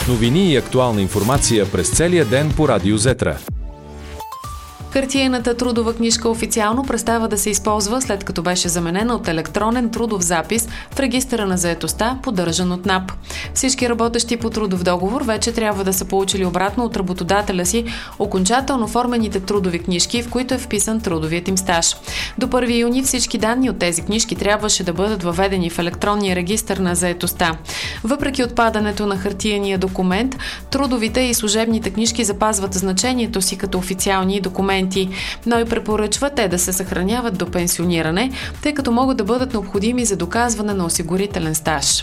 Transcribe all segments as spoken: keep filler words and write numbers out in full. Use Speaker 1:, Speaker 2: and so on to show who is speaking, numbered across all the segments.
Speaker 1: Новини и актуална информация през целия ден по Радио Зетра.
Speaker 2: Хартиената трудова книжка официално престава да се използва, след като беше заменена от електронен трудов запис в регистъра на заетостта, поддържан от НАП. Всички работещи по трудов договор вече трябва да са получили обратно от работодателя си окончателно оформените трудови книжки, в които е вписан трудовият им стаж. До първи юни всички данни от тези книжки трябваше да бъдат въведени в електронния регистър на заетостта. Въпреки отпадането на хартиения документ, трудовите и служебните книжки запазват значението си като официални документи, но и препоръчва те да се съхраняват до пенсиониране, тъй като могат да бъдат необходими за доказване на осигурителен стаж.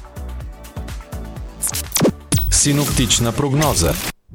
Speaker 1: Синоптична прогноза.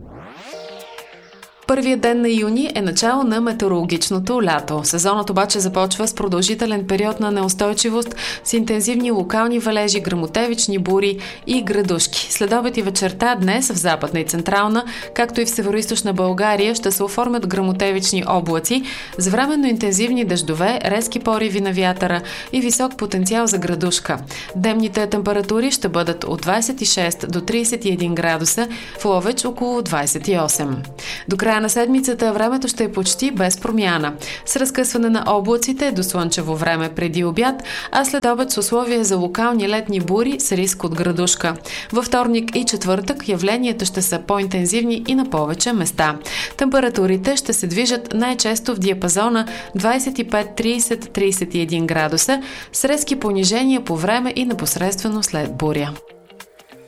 Speaker 2: Първият ден на юни е начало на метеорологичното лято. Сезонът обаче започва с продължителен период на неустойчивост, с интензивни локални валежи, гръмотевични бури и градушки. След обед и вечерта днес в Западна и Централна, както и в Североизточна България, ще се оформят гръмотевични облаци с временно интензивни дъждове, резки пориви на вятъра и висок потенциал за градушка. Дневните температури ще бъдат от двадесет и шест до тридесет и един градуса, в Ловеч около двадесет и осем. До края на седмицата времето ще е почти без промяна, с разкъсване на облаците до слънчево време преди обяд, а след обед с условия за локални летни бури с риск от градушка. Във вторник и четвъртък явленията ще са по-интензивни и на повече места. Температурите ще се движат най-често в диапазона двадесет и пет тридесет тридесет и един градуса, с резки понижения по време и непосредствено след буря.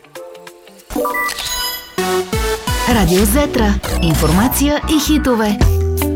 Speaker 3: Радио Зетра. Информация и хитове.